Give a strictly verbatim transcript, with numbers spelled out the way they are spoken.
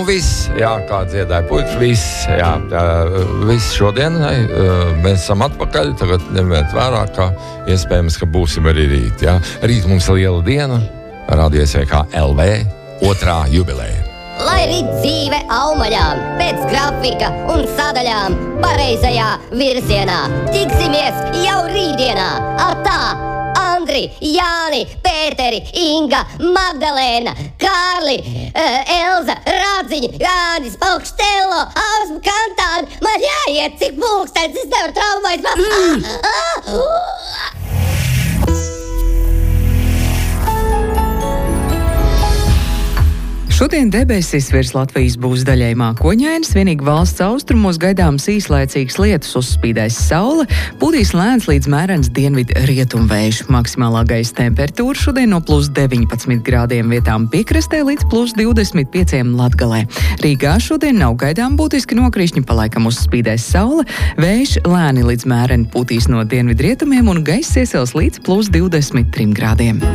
Nu viss, jā, kā dziedāja puikas, viss, jā, viss šodienai, mēs esam atpakaļ, tagad ņemiet vērā, ka iespējams, ka būsim arī rīt, jā. Rīt mums ir liela diena, Radio S V K L V, otrā jubileja. Lai rīt dzīve aumaļām, pēc grafika un sadaļām, pareizajā virzienā. Tiksimies jau rītdienā. Atā, Andri, Jāni, Pēteri, Inga, Magdalēna, Kārli, uh, Elza, Rādziņa, Jānis, Paukštelo, Ausma, Kantāni. Man jāiet, cik pulkstenis, es nevaru traumēt. Mm. Ah, uh. Šodien debesis virs Latvijas būs daļai mākoņainas, vienīgi valsts austrumos gaidāms īslaicīgs lietus, uzspīdēs saule, pūtīs lēns līdz mērens dienvidu rietumvējš. Maksimālā gaisa temperatūra šodien no plus deviņpadsmit grādiem vietām piekrastē līdz plus divdesmit pieciem Latgalē. Rīgā šodien nav gaidām būtiski nokrišņi, palaikam uzspīdēs saule, vējš lēni līdz mēreni pūtīs no dienvidu rietumiem un gaiss iesils līdz plus divdesmit trim grādiem.